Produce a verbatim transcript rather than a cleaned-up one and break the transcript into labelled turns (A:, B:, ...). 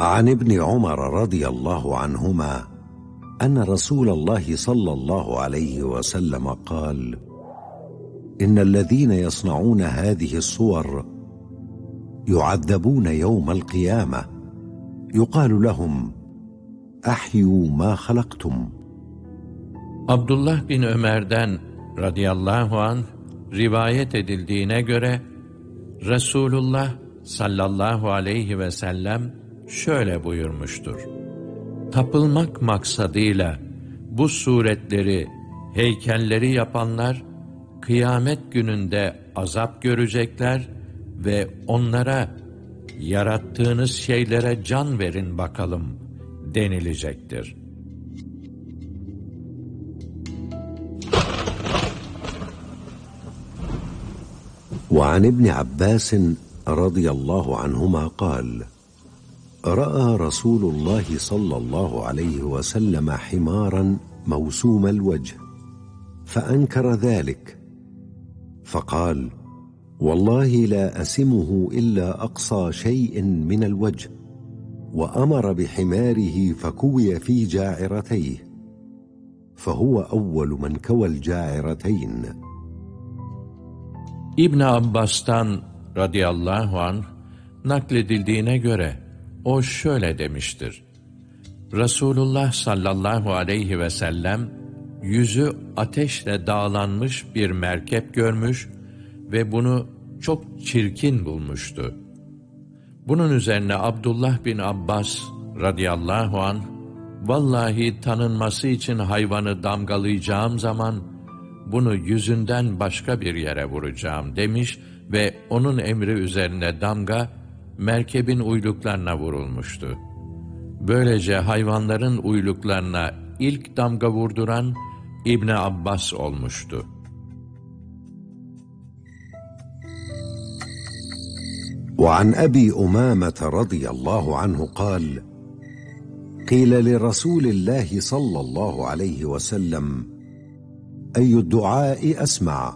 A: عن ابن عمر رضي الله عنهما أن رسول الله صلى الله عليه وسلم قال: إن الذين يصنعون هذه الصور يعذبون يوم القيامة، يقال لهم: أحيوا ما خلقتم.
B: Abdullah bin Ömer'den radıyallahu anh rivayet edildiğine göre Resulullah sallallahu aleyhi ve sellem şöyle buyurmuştur: Tapılmak maksadıyla bu suretleri, heykelleri yapanlar kıyamet gününde azap görecekler ve onlara yarattığınız şeylere can verin bakalım denilecektir.
A: وعن ابن عباس رضي الله عنهما قال: رأى رسول الله صلى الله عليه وسلم حمارا موسوم الوجه فأنكر ذلك، فقال: والله لا أسمه إلا أقصى شيء من الوجه، وأمر بحماره فكوي في جاعرتيه، فهو أول من كوى الجاعرتين.
B: İbn Abbas'tan radıyallahu anh nakledildiğine göre o şöyle demiştir: Resulullah sallallahu aleyhi ve sellem yüzü ateşle dağlanmış bir merkep görmüş ve bunu çok çirkin bulmuştu. Bunun üzerine Abdullah bin Abbas radıyallahu anh, vallahi tanınması için hayvanı damgalayacağım zaman bunu yüzünden başka bir yere vuracağım demiş ve onun emri üzerine damga merkebin uyluklarına vurulmuştu. Böylece hayvanların uyluklarına ilk damga vurduran İbn Abbas olmuştu.
A: وعن أبي أمامة رضي الله عنه قال: قيل لرسول الله صلى الله عليه وسلم: أي الدعاء أسمع؟